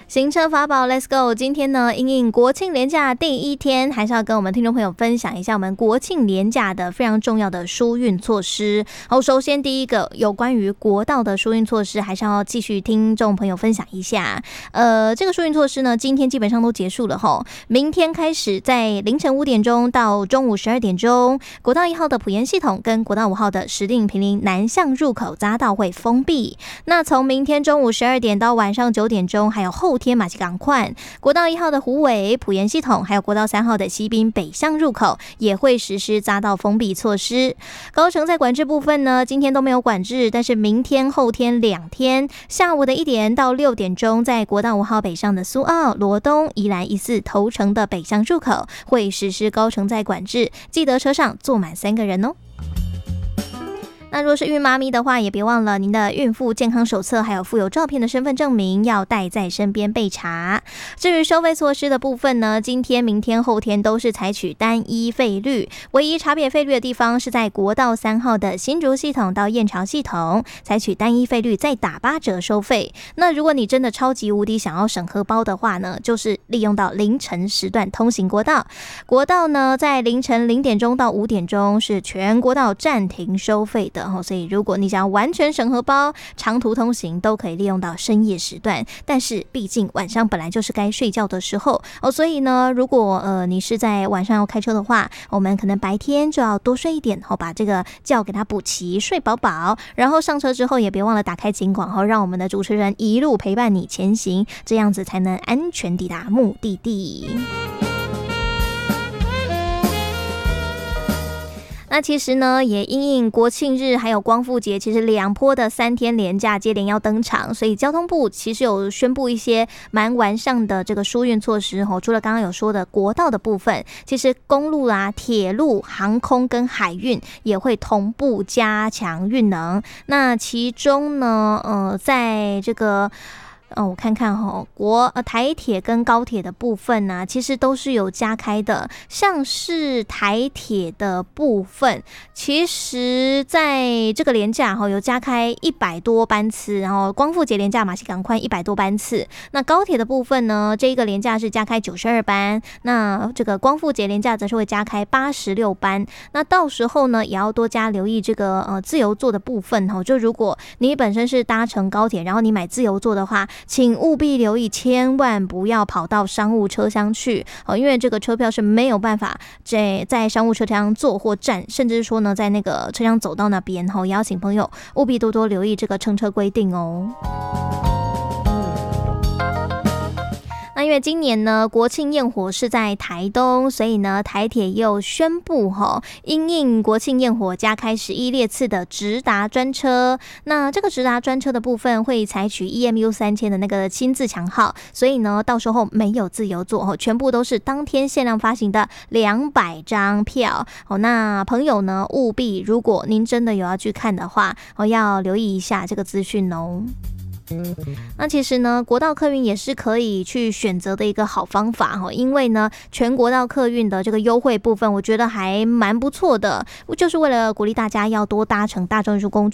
行车法宝 Let's go。 今天呢因应国庆连假第一天，还是要跟我们听众朋友分享一下我们国庆连假的非常重要的疏运措施。好，首先第一个有关于国道的疏运措施，还是要继续听众朋友分享一下。这个疏运措施呢今天基本上都结束了齁，明天开始在凌晨5点钟到中午12点钟，国道1号的埔盐系统跟国道5号的石碇坪林南向入口匝道会封闭。那从明天中午12点到晚上9点钟，还有后天马西港快国道1号的虎尾埔盐系统，还有国道3号的西滨北向入口也会实施匝道封闭措施。高乘载管制部分呢今天都没有管制，但是明天后天2天下午的1点到6点钟，在国道5号北上的苏澳、罗东、宜兰疑似头城的北向入口会实施高乘载管制，记得车上坐满3个人哦。那如果是孕妈咪的话，也别忘了您的孕妇健康手册还有附有照片的身份证明要带在身边备查。至于收费措施的部分呢，今天、明天、后天都是采取单一费率，唯一差别费率的地方是在国道3号的新竹系统到燕巢系统采取单一费率再打8折收费。那如果你真的超级无敌想要省荷包的话呢，就是利用到凌晨时段通行国道。国道呢在凌晨0点钟到5点钟是全国道暂停收费的，所以如果你想要完全省荷包，长途通行都可以利用到深夜时段。但是毕竟晚上本来就是该睡觉的时候所以呢，如果你是在晚上要开车的话，我们可能白天就要多睡一点把这个觉给它补齐，睡饱饱，然后上车之后也别忘了打开警广让我们的主持人一路陪伴你前行，这样子才能安全抵达目的地。那其实呢也因应国庆日还有光复节，其实2波的3天连假接连要登场，所以交通部其实有宣布一些蛮完善的这个疏运措施除了刚刚有说的国道的部分，其实公路铁路、航空跟海运也会同步加强运能。那其中呢在这个我看看台铁跟高铁的部分呢其实都是有加开的。像是台铁的部分，其实在这个连假有加开100多班次，然后光复节连假马西港快100多班次。那高铁的部分呢，这个连假是加开92班，那这个光复节连假则是会加开86班。那到时候呢也要多加留意这个自由座的部分就如果你本身是搭乘高铁，然后你买自由座的话，请务必留意，千万不要跑到商务车厢去因为这个车票是没有办法在商务车厢坐或站，甚至说呢在那个车厢走到那边也要请朋友务必多多留意这个乘车规定哦。那因为今年呢国庆焰火是在台东，所以呢台铁又宣布因应国庆焰火加开11列次的直达专车。那这个直达专车的部分会采取 EMU3000 的那个亲自强号，所以呢到时候没有自由座全部都是当天限量发行的200张票那朋友呢务必，如果您真的有要去看的话要留意一下这个资讯哦。那其实呢国道客运也是可以去选择的一个好方法因为呢全国道客运的这个优惠部分我觉得还蛮不错的，就是为了鼓励大家要多搭乘大众运输工